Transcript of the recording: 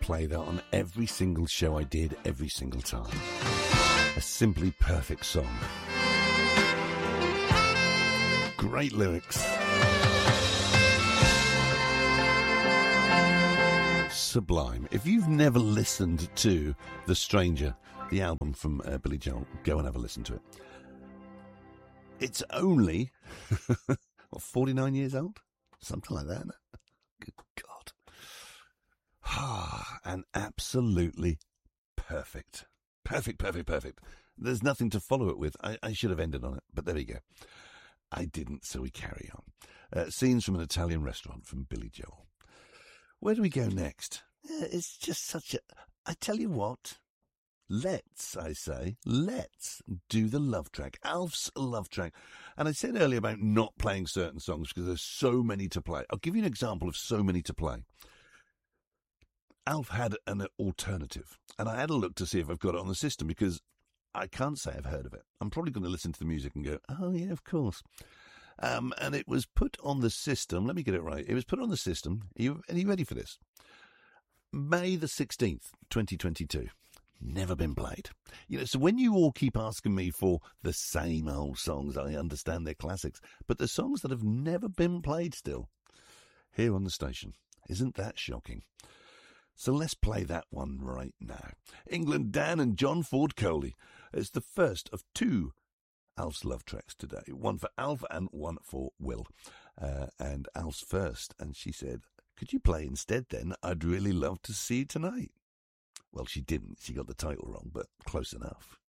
play that on every single show I did, every single time. A simply perfect song. Great lyrics. Sublime. If you've never listened to The Stranger, the album from Billy Joel, go and have a listen to it. It's only 49 years old? Something like that. Good God. And absolutely perfect. Perfect. There's nothing to follow it with. I should have ended on it, but there we go. I didn't, so we carry on. Scenes from an Italian restaurant from Billy Joel. Where do we go next? It's just such a... I tell you what. Let's do the love track. Alf's love track. And I said earlier about not playing certain songs because there's so many to play. I'll give you an example of so many to play. Alf had an alternative, and I had a look to see if I've got it on the system because I can't say I've heard of it. I'm probably going to listen to the music and go, oh yeah, of course. And it was put on the system. Let me get it right. It was put on the system. Are you ready for this? May the 16th, 2022. Never been played. So when you all keep asking me for the same old songs, I understand they're classics, but the songs that have never been played still, here on the station. Isn't that shocking? So let's play that one right now. England Dan and John Ford Coley. It's the first of two Alf's love tracks today. One for Alf and one for Will. And Alf's first. And she said, could you play instead then? I'd really love to see you tonight. Well, she didn't. She got the title wrong, but close enough.